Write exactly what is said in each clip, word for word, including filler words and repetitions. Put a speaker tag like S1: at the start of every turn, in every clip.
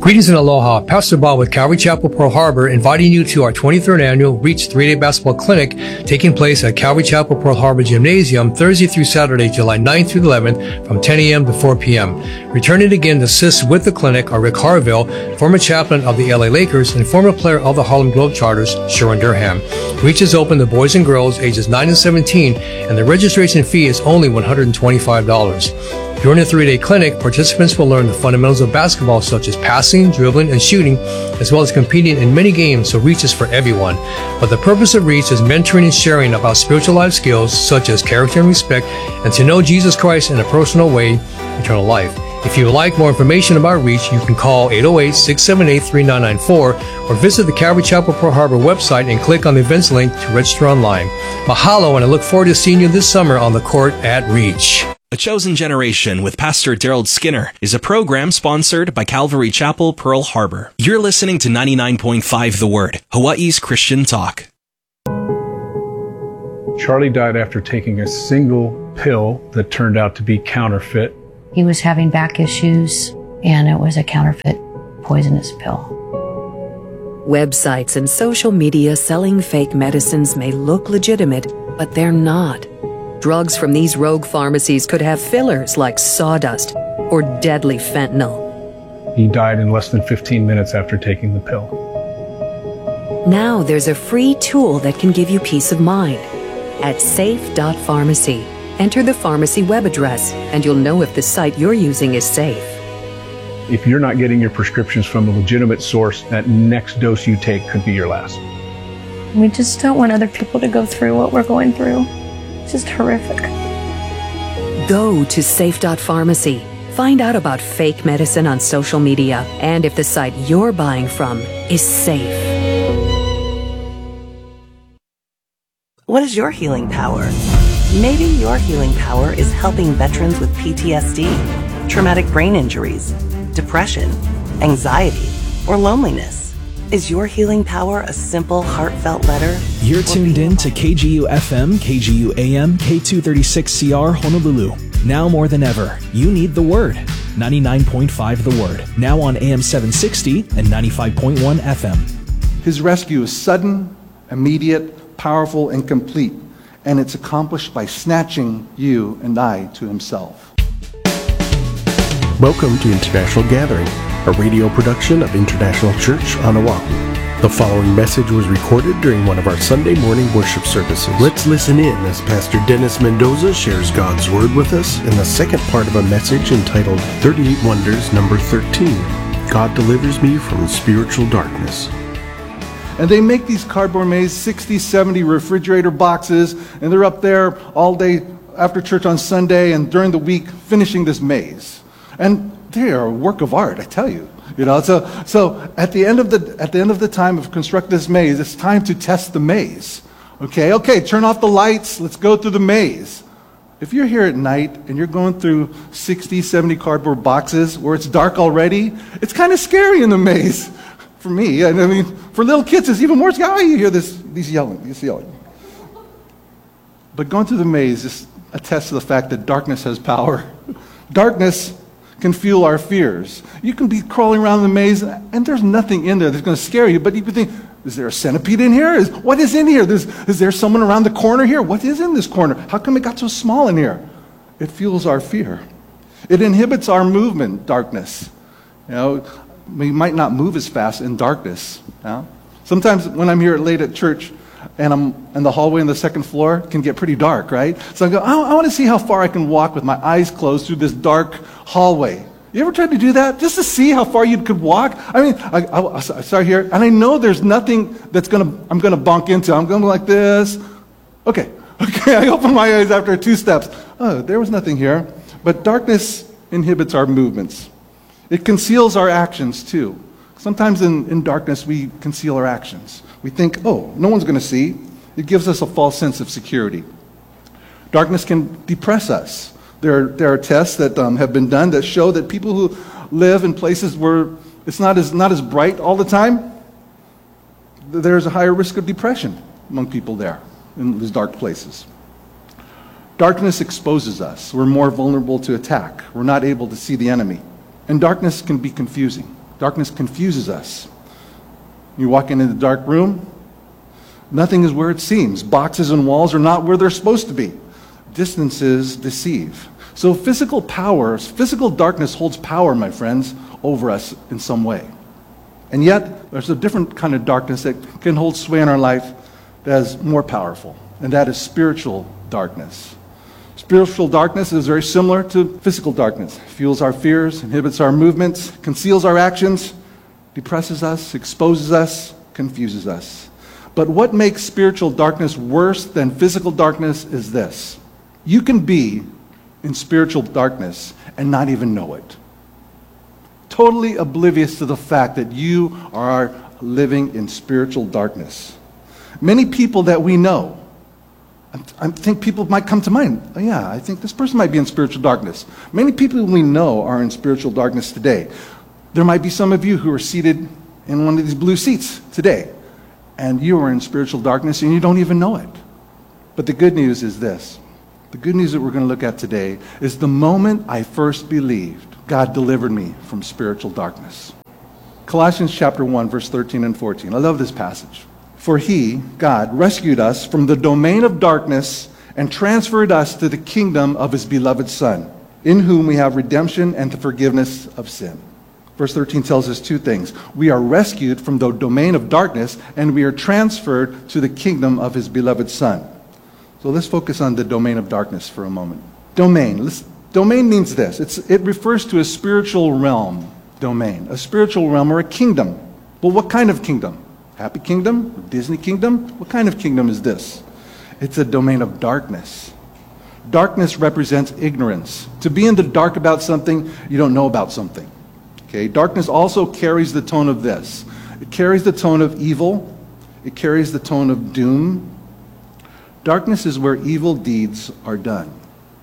S1: Greetings and aloha. Pastor Bob with Calvary Chapel, Pearl Harbor, inviting you to our twenty-third annual Reach three-day basketball clinic taking place at Calvary Chapel, Pearl Harbor Gymnasium Thursday through Saturday, July ninth through eleventh from ten a.m. to four p.m. Returning again to assist with the clinic are Rick Harville, former chaplain of the L A Lakers and former player of the Harlem Globetrotters, Sharon Durham. Reach is open to boys and girls ages nine and seventeen, and the registration fee is only one hundred twenty-five dollars. During the three-day clinic, participants will learn the fundamentals of basketball such as passing, dribbling, and shooting, as well as competing in many games, so Reach is for everyone. But the purpose of Reach is mentoring and sharing about spiritual life skills such as character and respect, and to know Jesus Christ in a personal way, eternal life. If you would like more information about Reach, you can call eight oh eight, six seven eight, three nine nine four or visit the Calvary Chapel Pearl Harbor website and click on the events link to register online. Mahalo, and I look forward to seeing you this summer on the court at Reach.
S2: A Chosen Generation with Pastor Daryl Skinner is a program sponsored by Calvary Chapel, Pearl Harbor. You're listening to ninety-nine point five The Word, Hawaii's Christian talk.
S3: Charlie died after taking a single pill that turned out to be counterfeit.
S4: He was having back issues, and it was a counterfeit poisonous pill.
S5: Websites and social media selling fake medicines may look legitimate, but they're not. Drugs from these rogue pharmacies could have fillers like sawdust or deadly fentanyl.
S3: He died in less than fifteen minutes after taking the pill.
S5: Now there's a free tool that can give you peace of mind. At safe dot pharmacy, enter the pharmacy web address and you'll know if the site you're using is safe.
S3: If you're not getting your prescriptions from a legitimate source, that next dose you take could be your last.
S6: We just don't want other people to go through what we're going through. It's just horrific.
S5: Go to safe dot pharmacy. Find out about fake medicine on social media and if the site you're buying from is safe.
S7: What is your healing power? Maybe your healing power is helping veterans with P T S D, traumatic brain injuries, depression, anxiety, or loneliness. Is your healing power a simple, heartfelt letter?
S2: You're tuned in to K G U F M, K G U A M, K two thirty-six C R Honolulu. Now more than ever, you need the Word. ninety-nine point five The Word. Now on A M seven sixty and ninety-five point one F M.
S8: His rescue is sudden, immediate, powerful, and complete. And it's accomplished by snatching you and I to himself.
S9: Welcome to International Gathering, a radio production of International Church on Oahu. The following message was recorded during one of our Sunday morning worship services. Let's listen in as Pastor Dennis Mendoza shares God's Word with us in the second part of a message entitled thirty-eight Wonders, number thirteen. God delivers me from spiritual darkness.
S8: And they make these cardboard mazes, sixty, seventy refrigerator boxes, and they're up there all day after church on Sunday and during the week finishing this maze. And they are a work of art, I tell you. You know, so so at the end of the at the end of the time of constructing this maze, it's time to test the maze. Okay, okay, turn off the lights, let's go through the maze. If you're here at night and you're going through sixty, seventy cardboard boxes where it's dark already, it's kind of scary in the maze. For me, I mean, for little kids, it's even more scary. Oh, you hear this, these yelling, these yelling. But going through the maze just attests to the fact that darkness has power. Darkness can fuel our fears. You can be crawling around the maze, and there's nothing in there that's going to scare you, but you can think, is there a centipede in here? Is, what is in here? There's, is there someone around the corner here? What is in this corner? How come it got so small in here? It fuels our fear. It inhibits our movement, darkness. You know, we might not move as fast in darkness. You know? Sometimes when I'm here late at church and I'm in the hallway on the second floor, it can get pretty dark, right? So I go, I, I want to see how far I can walk with my eyes closed through this dark hallway. You ever tried to do that? Just to see how far you could walk? I mean, I, I, I start here, and I know there's nothing that's gonna I'm gonna bonk into. I'm going like this. Okay, okay, I open my eyes after two steps. Oh, there was nothing here. But darkness inhibits our movements. It conceals our actions too. Sometimes in, in darkness we conceal our actions. We think, oh, no one's going to see. It gives us a false sense of security. Darkness can depress us. There are, there are tests that um, have been done that show that people who live in places where it's not as, not as bright all the time, there's a higher risk of depression among people there in these dark places. Darkness exposes us. We're more vulnerable to attack. We're not able to see the enemy. And darkness can be confusing. Darkness confuses us. You walk into the dark room, nothing is where it seems. Boxes and walls are not where they're supposed to be. Distances deceive. So physical power, physical darkness holds power, my friends, over us in some way. And yet, there's a different kind of darkness that can hold sway in our life that is more powerful, and that is spiritual darkness. Spiritual darkness is very similar to physical darkness. It fuels our fears, inhibits our movements, conceals our actions, depresses us, exposes us, confuses us. But what makes spiritual darkness worse than physical darkness is this. You can be in spiritual darkness and not even know it. Totally oblivious to the fact that you are living in spiritual darkness. Many people that we know, I think people might come to mind. Oh, yeah, I think this person might be in spiritual darkness. Many people we know are in spiritual darkness today. There might be some of you who are seated in one of these blue seats today, and you are in spiritual darkness and you don't even know it. But the good news is this. The good news that we're going to look at today is the moment I first believed, God delivered me from spiritual darkness. Colossians chapter one, verse thirteen and fourteen. I love this passage. For he, God, rescued us from the domain of darkness and transferred us to the kingdom of his beloved Son, in whom we have redemption and the forgiveness of sin. Verse thirteen tells us two things. We are rescued from the domain of darkness, and we are transferred to the kingdom of his beloved Son. So let's focus on the domain of darkness for a moment. Domain. Let's, domain means this. It's, it refers to a spiritual realm. Domain. A spiritual realm or a kingdom. But what kind of kingdom? Happy kingdom? Disney kingdom? What kind of kingdom is this? It's a domain of darkness. Darkness represents ignorance. To be in the dark about something, you don't know about something. Okay? Darkness also carries the tone of this. It carries the tone of evil. It carries the tone of doom. Darkness is where evil deeds are done.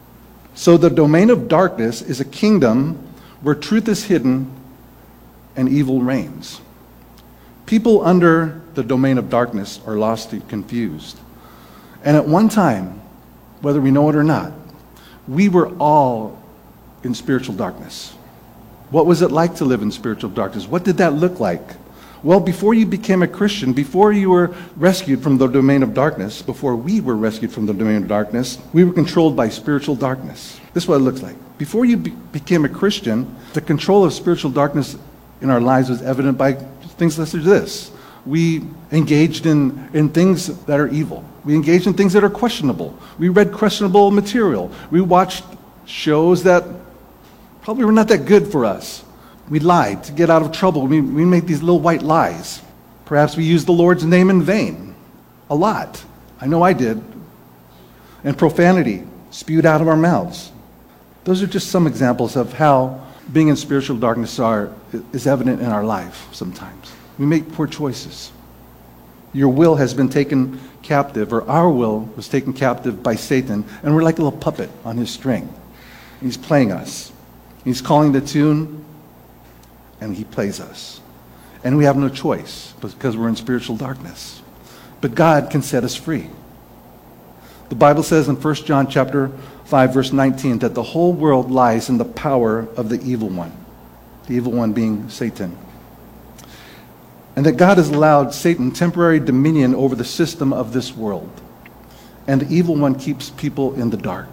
S8: So the domain of darkness is a kingdom where truth is hidden and evil reigns. People under the domain of darkness are lost and confused. And at one time, whether we know it or not, we were all in spiritual darkness. What was it like to live in spiritual darkness? What did that look like? Well, before you became a Christian, before you were rescued from the domain of darkness, before we were rescued from the domain of darkness, we were controlled by spiritual darkness. This is what it looks like. Before you be- became a Christian, the control of spiritual darkness in our lives was evident by things such as this. We engaged in, in things that are evil. We engaged in things that are questionable. We read questionable material. We watched shows that probably were not that good for us. We lied to get out of trouble. We, we made these little white lies. Perhaps we used the Lord's name in vain. A lot. I know I did. And profanity spewed out of our mouths. Those are just some examples of how being in spiritual darkness are, is evident in our life sometimes. We make poor choices. Your will has been taken captive, or our will was taken captive by Satan, and we're like a little puppet on his string. He's playing us. He's calling the tune, and he plays us. And we have no choice because we're in spiritual darkness. But God can set us free. The Bible says in First John chapter five, verse nineteen, that the whole world lies in the power of the evil one. The evil one being Satan. And that God has allowed Satan temporary dominion over the system of this world. And the evil one keeps people in the dark.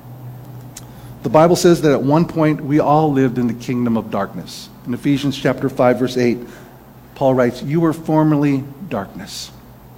S8: The Bible says that at one point we all lived in the kingdom of darkness. In Ephesians chapter five, verse eight, Paul writes, "You were formerly darkness."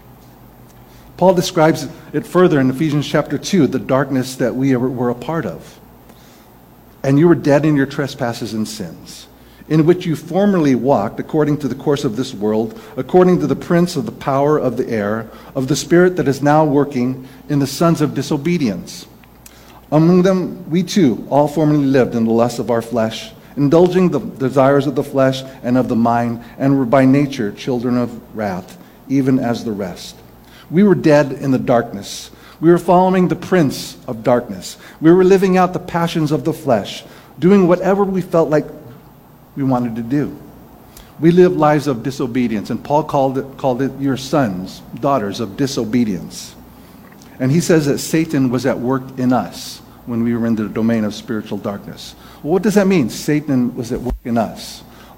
S8: Paul describes it further in Ephesians chapter two, the darkness that we were a part of. "And you were dead in your trespasses and sins, in which you formerly walked according to the course of this world, according to the prince of the power of the air, of the spirit that is now working in the sons of disobedience. Among them we too all formerly lived in the lusts of our flesh, indulging the desires of the flesh and of the mind, and were by nature children of wrath, even as the rest. We were dead in the darkness. We were following the prince of darkness. We were living out the passions of the flesh, doing whatever we felt like we wanted to do. We lived lives of disobedience, and Paul called it, called it your sons, daughters of disobedience. And he says that Satan was at work in us when we were in the domain of spiritual darkness. Well, what does that mean, Satan was at work in us?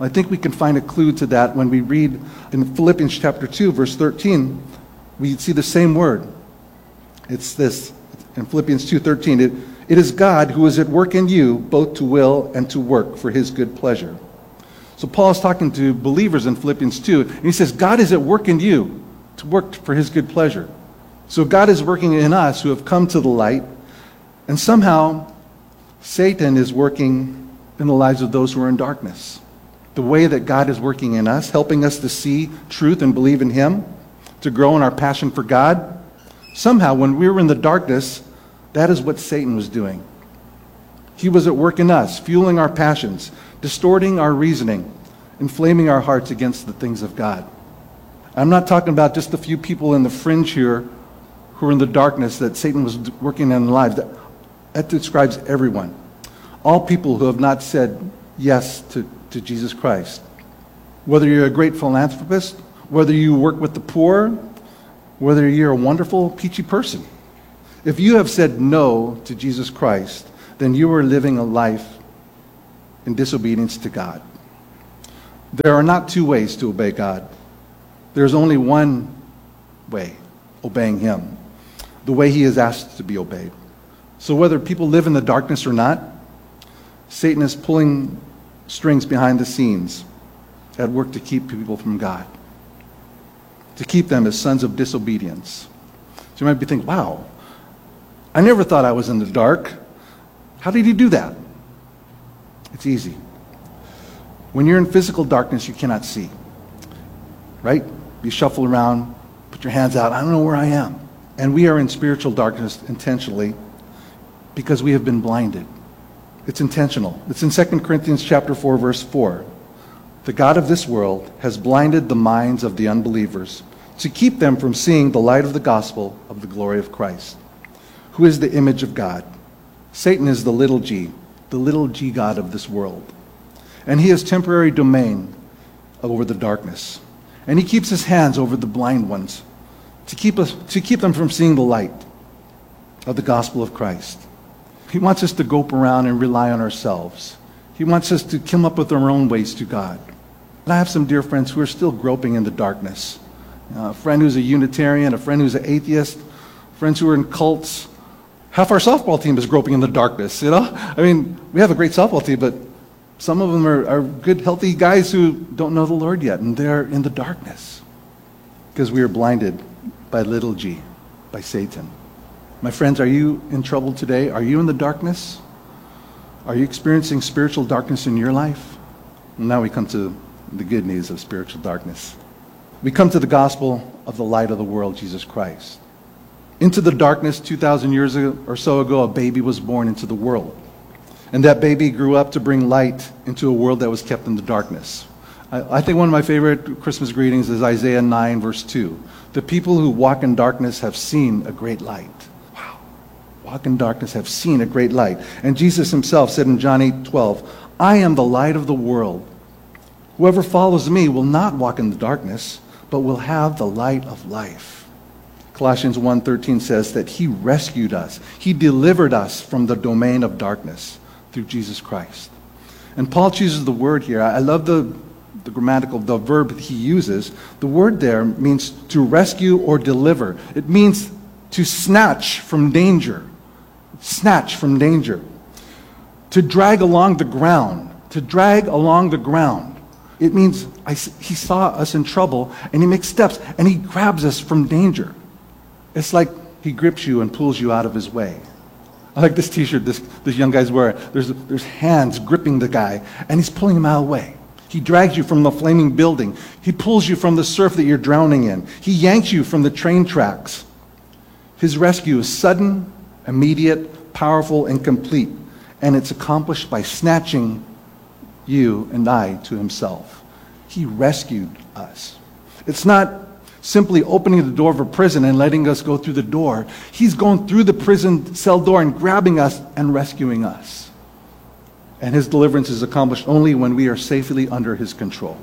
S8: I think we can find a clue to that when we read in Philippians chapter two, verse thirteen. We see the same word. It's this, in Philippians two thirteen. It, it is God who is at work in you, both to will and to work for his good pleasure. So Paul is talking to believers in Philippians two, and he says, God is at work in you to work for his good pleasure. So God is working in us who have come to the light, and somehow Satan is working in the lives of those who are in darkness. The way that God is working in us, helping us to see truth and believe in him, to grow in our passion for God. Somehow, when we were in the darkness, that is what Satan was doing. He was at work in us, fueling our passions, distorting our reasoning, inflaming our hearts against the things of God. I'm not talking about just a few people in the fringe here who are in the darkness that Satan was working in their lives. That, that describes everyone. All people who have not said yes to, to Jesus Christ. Whether you're a great philanthropist, whether you work with the poor, whether you're a wonderful, peachy person. If you have said no to Jesus Christ, then you are living a life in disobedience to God. There are not two ways to obey God. There's only one way, obeying him, the way he is asked to be obeyed. So whether people live in the darkness or not, Satan is pulling strings behind the scenes at work to keep people from God, to keep them as sons of disobedience. So you might be thinking, wow, I never thought I was in the dark. How did he do that? It's easy. When you're in physical darkness, you cannot see, right? You shuffle around, put your hands out, I don't know where I am. And we are in spiritual darkness intentionally because we have been blinded. It's intentional. It's in Second Corinthians chapter four, verse four. The God of this world has blinded the minds of the unbelievers to keep them from seeing the light of the gospel of the glory of Christ, who is the image of God. Satan is the little g, the little g god of this world. And he has temporary domain over the darkness. And he keeps his hands over the blind ones to keep us, to keep them from seeing the light of the gospel of Christ. He wants us to grope around and rely on ourselves. He wants us to come up with our own ways to God. And I have some dear friends who are still groping in the darkness. Uh, a friend who's a Unitarian, a friend who's an atheist, friends who are in cults. Half our softball team is groping in the darkness, you know? I mean, we have a great softball team, but some of them are, are good, healthy guys who don't know the Lord yet, and they're in the darkness because we are blinded by little g, by Satan. My friends, are you in trouble today? Are you in the darkness? Are you experiencing spiritual darkness in your life? Well, now we come to the good news of spiritual darkness. We come to the gospel of the light of the world, Jesus Christ. Into the darkness, two thousand years or so ago, a baby was born into the world. And that baby grew up to bring light into a world that was kept in the darkness. I, I think one of my favorite Christmas greetings is Isaiah nine, verse two. The people who walk in darkness have seen a great light. Wow. Walk in darkness have seen a great light. And Jesus himself said in John eight twelve, I am the light of the world. Whoever follows me will not walk in the darkness, but will have the light of life. Colossians one thirteen says that he rescued us. He delivered us from the domain of darkness through Jesus Christ. And Paul chooses the word here. I love the, the grammatical, the verb that he uses. The word there means to rescue or deliver. It means to snatch from danger. Snatch from danger. To drag along the ground. To drag along the ground. It means I, he saw us in trouble and he makes steps and he grabs us from danger. It's like he grips you and pulls you out of his way. I like this t-shirt this, this young guy's wearing. There's, there's hands gripping the guy, and he's pulling him out of the way. He drags you from the flaming building. He pulls you from the surf that you're drowning in. He yanks you from the train tracks. His rescue is sudden, immediate, powerful, and complete, and it's accomplished by snatching you and I to himself. He rescued us. It's not simply opening the door of a prison and letting us go through the door. He's going through the prison cell door and grabbing us and rescuing us. And his deliverance is accomplished only when we are safely under his control.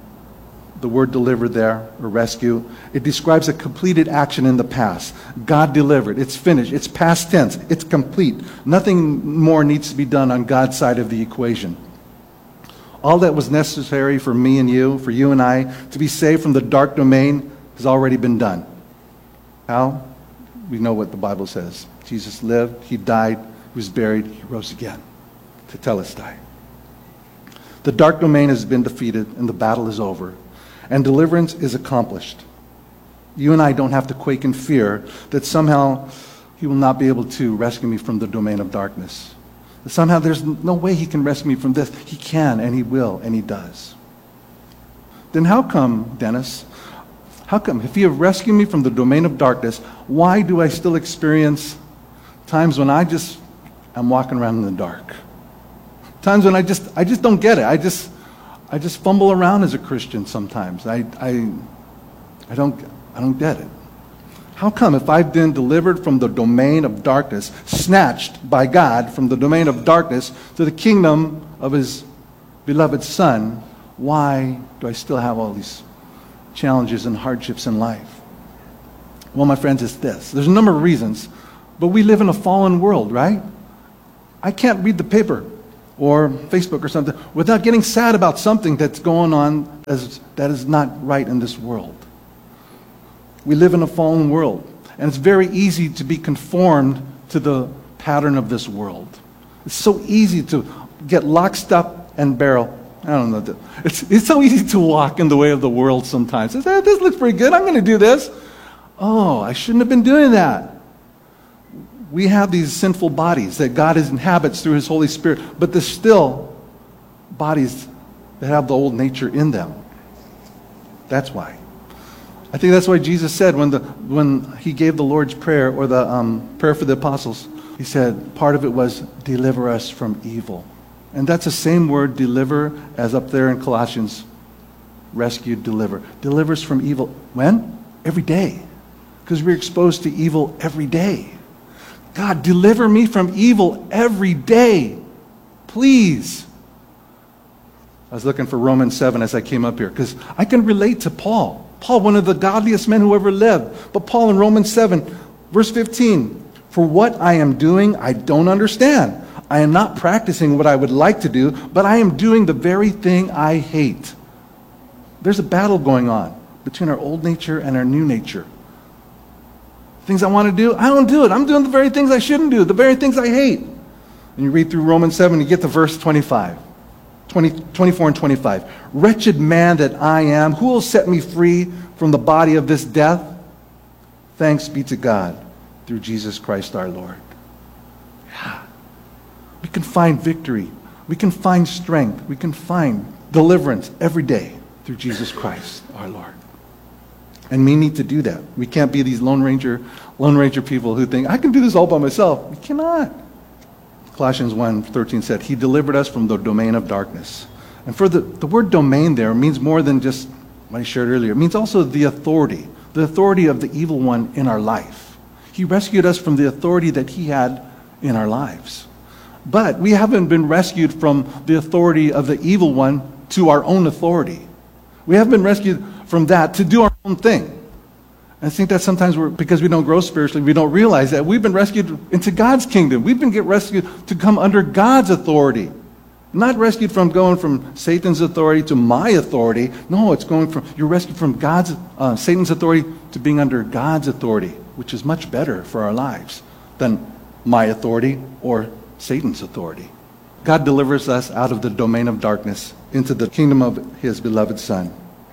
S8: The word deliver there, or rescue, it describes a completed action in the past. God delivered. It's finished. It's past tense. It's complete. Nothing more needs to be done on God's side of the equation. All that was necessary for me and you, for you and I, to be saved from the dark domain has already been done. How? We know what the Bible says. Jesus lived, he died, he was buried, he rose again. Tetelestai. The dark domain has been defeated and the battle is over. And deliverance is accomplished. You and I don't have to quake in fear that somehow he will not be able to rescue me from the domain of darkness. That somehow there's no way he can rescue me from this. He can, and he will, and he does. Then how come, Dennis, how come, if he have rescued me from the domain of darkness, why do I still experience times when I just am walking around in the dark? Times when I just I just don't get it. I just I just fumble around as a Christian sometimes. I I I don't I don't get it. How come if I've been delivered from the domain of darkness, snatched by God from the domain of darkness to the kingdom of his beloved Son, why do I still have all these challenges and hardships in life? Well, my friends, it's this. There's a number of reasons, but we live in a fallen world, right? I can't read the paper or Facebook or something without getting sad about something that's going on as, that is not right in this world. We live in a fallen world, and it's very easy to be conformed to the pattern of this world. It's so easy to get locked, stock, and barrel. I don't know. It's, it's so easy to walk in the way of the world sometimes. It's, hey, this looks pretty good. I'm going to do this. Oh, I shouldn't have been doing that. We have these sinful bodies that God inhabits through his Holy Spirit, but there's still bodies that have the old nature in them. That's why. I think that's why Jesus said when the when he gave the Lord's Prayer, or the um, prayer for the apostles, he said part of it was, deliver us from evil. And that's the same word, deliver, as up there in Colossians, rescue, deliver. Deliver us from evil. When? Every day. Because we're exposed to evil every day. God, deliver me from evil every day. Please. I was looking for Romans seven as I came up here, because I can relate to Paul. Paul, one of the godliest men who ever lived. But Paul in Romans seven, verse fifteen, for what I am doing, I don't understand. I am not practicing what I would like to do, but I am doing the very thing I hate. There's a battle going on between our old nature and our new nature. Things I want to do, I don't do it. I'm doing the very things I shouldn't do, the very things I hate. And you read through Romans seven, you get to verse twenty-five. twenty, twenty-four and twenty-five. Wretched man that I am, who will set me free from the body of this death? Thanks be to God through Jesus Christ our Lord. Yeah. We can find victory. We can find strength. We can find deliverance every day through Jesus Christ our Lord. And we need to do that. We can't be these Lone Ranger, Lone Ranger people who think, I can do this all by myself. We cannot. Colossians one thirteen said, he delivered us from the domain of darkness. And for the, the word domain there means more than just what I shared earlier. It means also the authority, the authority of the evil one in our life. He rescued us from the authority that he had in our lives. But we haven't been rescued from the authority of the evil one to our own authority. We haven't been rescued from that to do our own thing. And I think that sometimes we're, because we don't grow spiritually, we don't realize that we've been rescued into God's kingdom. We've been get rescued to come under God's authority. Not rescued from going from Satan's authority to my authority. No, it's going from, you're rescued from God's, uh, Satan's authority to being under God's authority, which is much better for our lives than my authority or Satan's authority. God delivers us out of the domain of darkness into the kingdom of his beloved Son.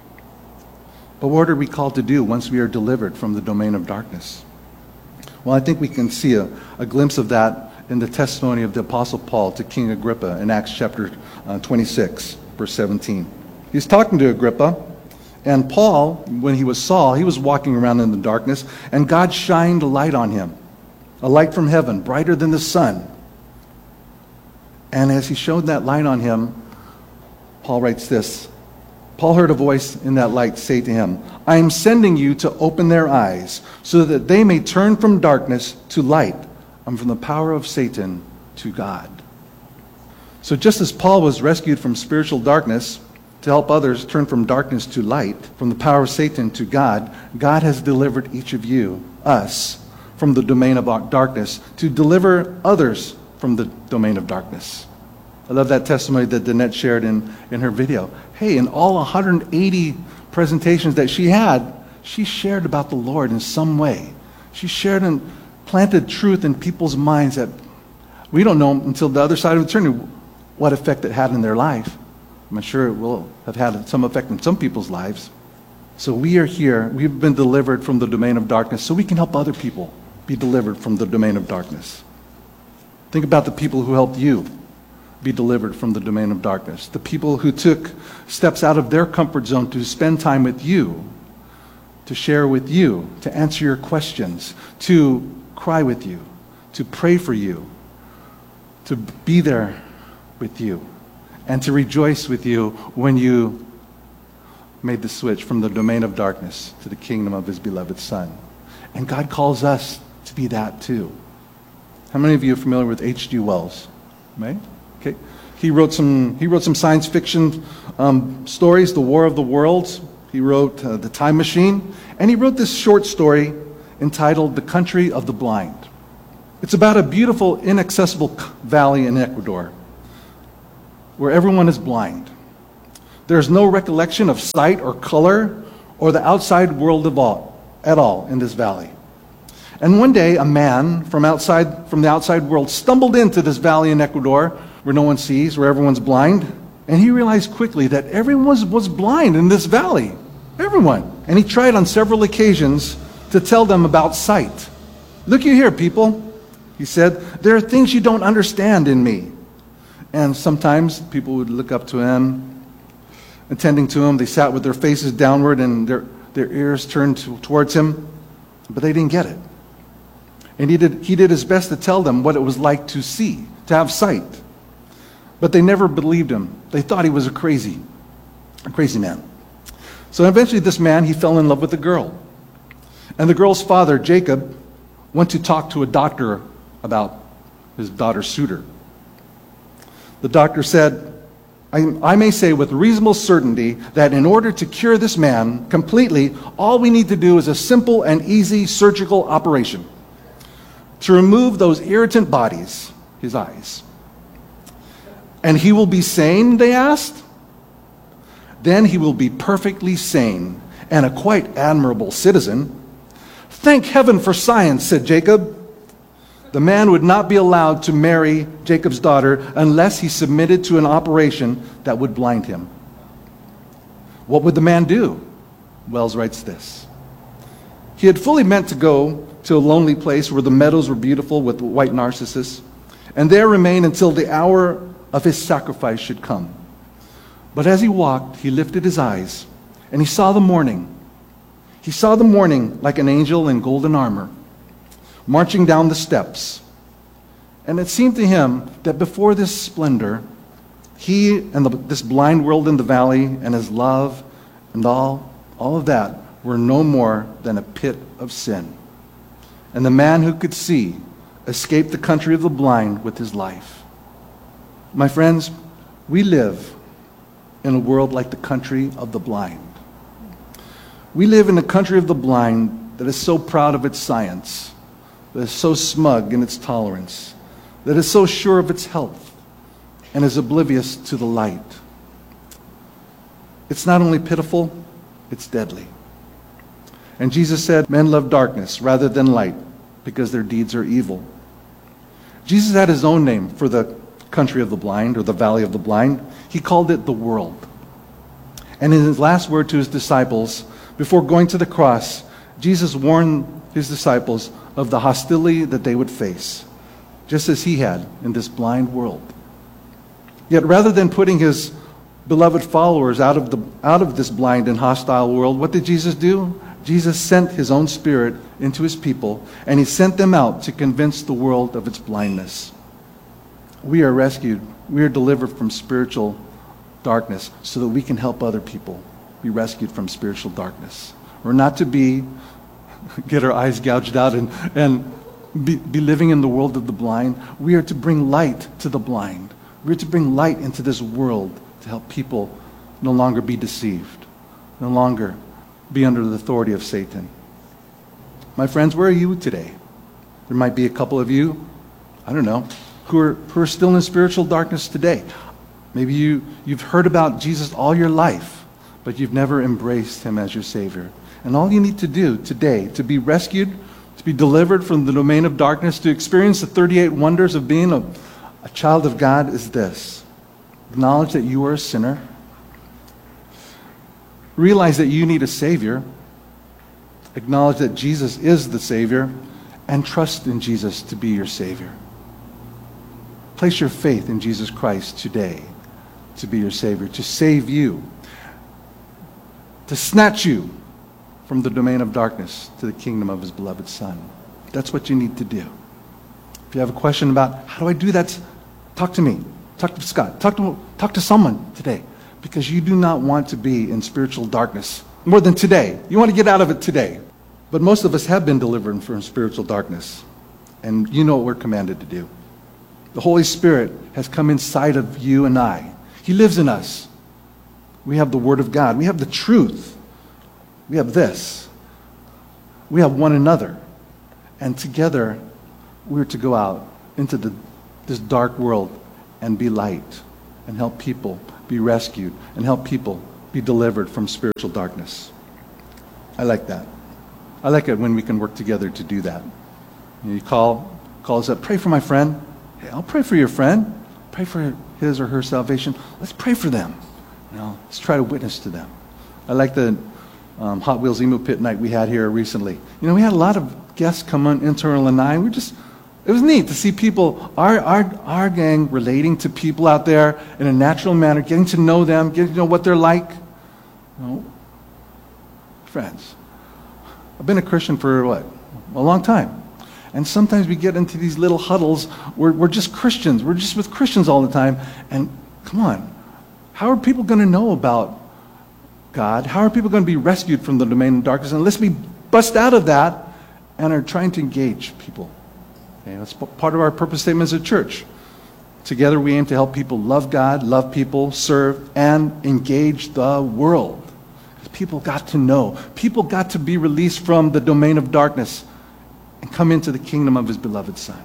S8: But what are we called to do once we are delivered from the domain of darkness? Well, I think we can see a, a glimpse of that in the testimony of the Apostle Paul to King Agrippa in Acts chapter uh, twenty-six, verse seventeen. He's talking to Agrippa, and Paul, when he was Saul, he was walking around in the darkness, and God shined a light on him, a light from heaven, brighter than the sun. And as he showed that light on him, Paul writes this, Paul heard a voice in that light say to him, I am sending you to open their eyes so that they may turn from darkness to light and from the power of Satan to God. So just as Paul was rescued from spiritual darkness to help others turn from darkness to light, from the power of Satan to God, God has delivered each of you, us, from the domain of darkness to deliver others from the domain of darkness. I love that testimony that Danette shared in, in her video. Hey, in all one hundred eighty presentations that she had, she shared about the Lord in some way. She shared and planted truth in people's minds that we don't know until the other side of eternity what effect it had in their life. I'm sure it will have had some effect in some people's lives. So we are here. We've been delivered from the domain of darkness so we can help other people be delivered from the domain of darkness. Think about the people who helped you be delivered from the domain of darkness. The people who took steps out of their comfort zone to spend time with you, to share with you, to answer your questions, to cry with you, to pray for you, to be there with you, and to rejoice with you when you made the switch from the domain of darkness to the kingdom of his beloved Son. And God calls us to be that too. How many of you are familiar with H G Wells? Right? Okay. He wrote some, he wrote some science fiction um, stories, The War of the Worlds. He wrote uh, The Time Machine. And he wrote this short story entitled The Country of the Blind. It's about a beautiful, inaccessible valley in Ecuador where everyone is blind. There's no recollection of sight or color or the outside world of all, at all in this valley. And one day, a man from outside, from the outside world stumbled into this valley in Ecuador where no one sees, where everyone's blind. And he realized quickly that everyone was, was blind in this valley. Everyone. And he tried on several occasions to tell them about sight. Look you here, people. He said, there are things you don't understand in me. And sometimes people would look up to him, attending to him. They sat with their faces downward and their, their ears turned to, towards him. But they didn't get it. And he did, he did his best to tell them what it was like to see, to have sight. But they never believed him. They thought he was a crazy, a crazy man. So eventually this man, he fell in love with a girl. And the girl's father, Jacob, went to talk to a doctor about his daughter's suitor. The doctor said, I, I may say with reasonable certainty that in order to cure this man completely, all we need to do is a simple and easy surgical operation to remove those irritant bodies, his eyes. And he will be sane, they asked? Then he will be perfectly sane and a quite admirable citizen. Thank heaven for science, said Jacob. The man would not be allowed to marry Jacob's daughter unless he submitted to an operation that would blind him. What would the man do? Wells writes this. He had fully meant to go to a lonely place where the meadows were beautiful with white narcissus, and there remain until the hour of his sacrifice should come. But as he walked, he lifted his eyes, and he saw the morning. He saw the morning like an angel in golden armor, marching down the steps. And it seemed to him that before this splendor, he and the, this blind world in the valley and his love and all, all of that were no more than a pit of sin. And the man who could see escaped the country of the blind with his life. My friends, we live in a world like the country of the blind. We live in a country of the blind that is so proud of its science, that is so smug in its tolerance, that is so sure of its health, and is oblivious to the light. It's not only pitiful, it's deadly. And Jesus said, men love darkness rather than light because their deeds are evil. Jesus had his own name for the country of the blind, or the valley of the blind. He called it the world. And in his last word to his disciples, before going to the cross, Jesus warned his disciples of the hostility that they would face, just as he had in this blind world. Yet rather than putting his beloved followers out of, the, out of this blind and hostile world, what did Jesus do? Jesus sent his own Spirit into his people, and he sent them out to convince the world of its blindness. We are rescued. We are delivered from spiritual darkness so that we can help other people be rescued from spiritual darkness. We're not to be, get our eyes gouged out and, and be, be living in the world of the blind. We are to bring light to the blind. We are to bring light into this world to help people no longer be deceived, no longer be under the authority of Satan. My friends, where are you today? There might be a couple of you, I don't know, who are, who are still in spiritual darkness today. Maybe you, you've heard about Jesus all your life, but you've never embraced him as your Savior. And all you need to do today to be rescued, to be delivered from the domain of darkness, to experience the thirty-eight wonders of being a, a child of God is this. Acknowledge that you are a sinner. Realize that you need a Savior. Acknowledge that Jesus is the Savior, and trust in Jesus to be your Savior. Place your faith in Jesus Christ today to be your Savior, to save you, to snatch you from the domain of darkness to the kingdom of his beloved Son. That's what you need to do. If you have a question about how do I do that, talk to me. Talk to Scott. Talk to, talk to someone today, because you do not want to be in spiritual darkness more than today. You want to get out of it today. But most of us have been delivered from spiritual darkness, and you know what we're commanded to do. The Holy Spirit has come inside of you and I. He lives in us. We have the Word of God. We have the truth. We have this. We have one another. And together, we're to go out into the, this dark world and be light and help people be rescued and help people be delivered from spiritual darkness. I like that. I like it when we can work together to do that. You call, call us up, pray for my friend. Hey, I'll pray for your friend. Pray for his or her salvation. Let's pray for them. You know, let's try to witness to them. I like the um, Hot Wheels Emu Pit night we had here recently. You know, we had a lot of guests come on, Internal and I. We just, it was neat to see people, our, our, our gang relating to people out there in a natural manner, getting to know them, getting to know what they're like. You know, friends. I've been a Christian for what? A long time. And sometimes we get into these little huddles where we're just Christians. We're just with Christians all the time. And come on, how are people going to know about God? How are people going to be rescued from the domain of darkness unless we bust out of that and are trying to engage people? Okay, that's part of our purpose statement as a church. Together we aim to help people love God, love people, serve, and engage the world. People got to know. People got to be released from the domain of darkness and come into the kingdom of his beloved Son.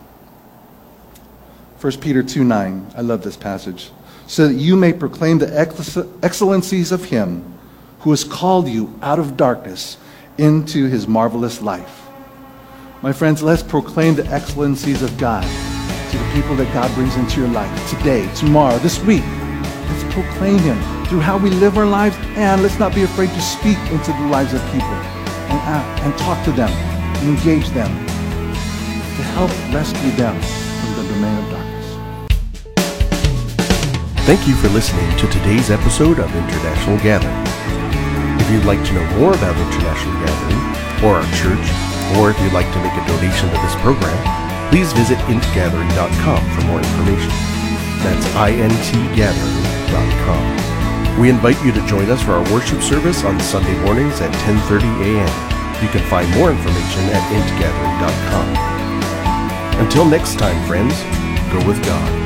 S8: First Peter two nine, I love this passage. So that you may proclaim the excellencies of him who has called you out of darkness into his marvelous life. My friends, let's proclaim the excellencies of God to the people that God brings into your life today, tomorrow, this week. Let's proclaim him through how we live our lives, and let's not be afraid to speak into the lives of people and, uh, and talk to them, and engage them to help rescue them from the domain of darkness.
S9: Thank you for listening to today's episode of International Gathering. If you'd like to know more about International Gathering or our church, or if you'd like to make a donation to this program, please visit int gathering dot com for more information. That's I N T gathering dot com. We invite you to join us for our worship service on Sunday mornings at ten thirty a.m. You can find more information at int gathering dot com. Until next time, friends, go with God.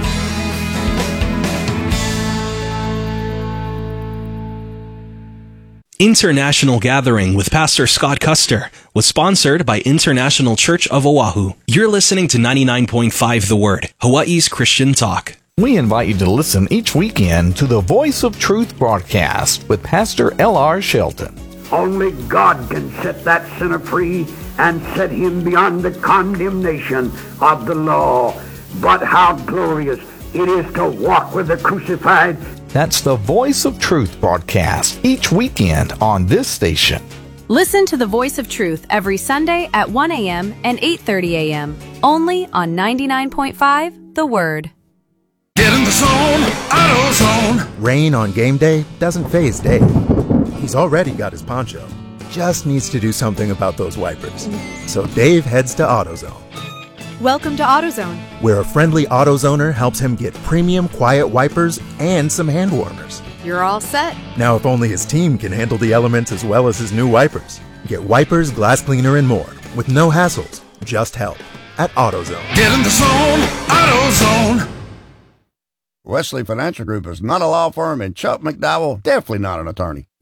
S2: International Gathering with Pastor Scott Custer was sponsored by International Church of Oahu. You're listening to ninety-nine point five The Word, Hawaii's Christian Talk.
S10: We invite you to listen each weekend to the Voice of Truth broadcast with Pastor L R Shelton.
S11: Only God can set that sinner free and set him beyond the condemnation of the law. But how glorious it is to walk with the crucified.
S10: That's the Voice of Truth broadcast each weekend on this station.
S12: Listen to the Voice of Truth every Sunday at one a.m. and eight thirty a.m. only on ninety-nine point five The Word.
S13: Get in the zone, AutoZone.
S14: Rain on game day doesn't faze Dave. He's already got his poncho. Just needs to do something about those wipers. So Dave heads to AutoZone.
S12: Welcome to AutoZone,
S14: where a friendly AutoZoner helps him get premium quiet wipers and some hand warmers.
S12: You're all set.
S14: Now if only his team can handle the elements as well as his new wipers. Get wipers, glass cleaner, and more with no hassles, just help at AutoZone.
S13: Get in the zone, AutoZone.
S15: Wesley Financial Group is not a law firm, and Chuck McDowell definitely not an attorney.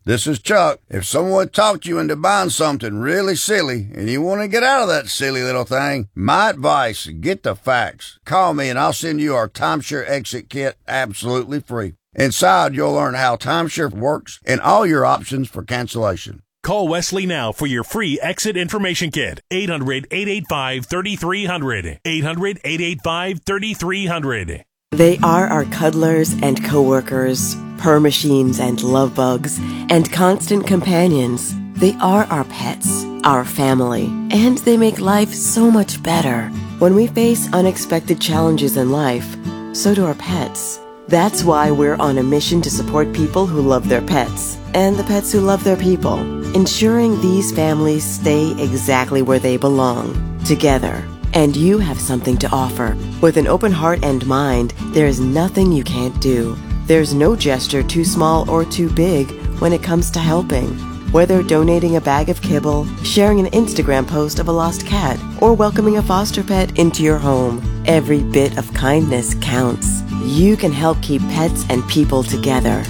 S15: This is Chuck. If someone talked you into buying something really silly and you want to get out of that silly little thing, my advice, get the facts. Call me and I'll send you our timeshare exit kit absolutely free. Inside, you'll learn how timeshare works and all your options for cancellation.
S16: Call Wesley now for your free exit information kit. eight hundred, eight eight five, three three zero zero. eight hundred, eight eight five, three three zero zero.
S17: They are our cuddlers and coworkers, purr machines and love bugs, and constant companions. They are our pets, our family, and they make life so much better. When we face unexpected challenges in life, so do our pets. That's why we're on a mission to support people who love their pets, and the pets who love their people, ensuring these families stay exactly where they belong, together. And you have something to offer. With an open heart and mind, there is nothing you can't do. There's no gesture too small or too big when it comes to helping. Whether donating a bag of kibble, sharing an Instagram post of a lost cat, or welcoming a foster pet into your home, every bit of kindness counts. You can help keep pets and people together.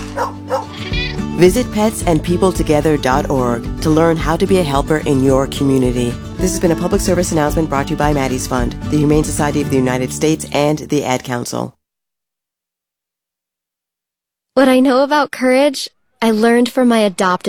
S17: Visit pets and people together dot org to learn how to be a helper in your community. This has been a public service announcement brought to you by Maddie's Fund, the Humane Society of the United States, and the Ad Council.
S18: What I know about courage, I learned from my adopted